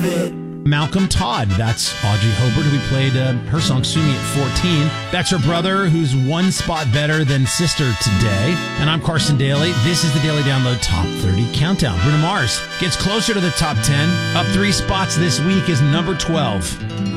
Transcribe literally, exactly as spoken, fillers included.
it. Malcolm Todd, that's Audrey Hobart, who we played uh, her song Sue Me at fourteen. That's her brother, who's one spot better than Sister today. And I'm Carson Daly. This is the Daily Download Top thirty Countdown. Bruno Mars gets closer to the top ten. Up three spots this week is number twelve.